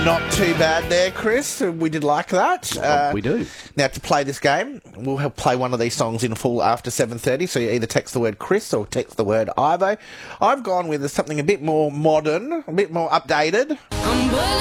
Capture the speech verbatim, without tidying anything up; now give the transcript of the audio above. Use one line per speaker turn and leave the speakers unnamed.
Not too bad there, Chris. We did like that.
Uh, we do.
Now, to play this game, we'll have play one of these songs in full after seven thirty, so you either text the word Chris or text the word Ivo. I've gone with something a bit more modern, a bit more updated.